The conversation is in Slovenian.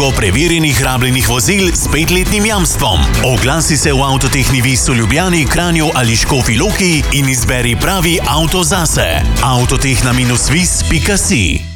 ponudbo preverjenih rabljenih vozil s 5-letnim jamstvom. Oglasi se v Avtotehni Vis v Ljubljani, Kranju ali Škofji Loki in izberi pravi avto zase. Avtotehna-vis.si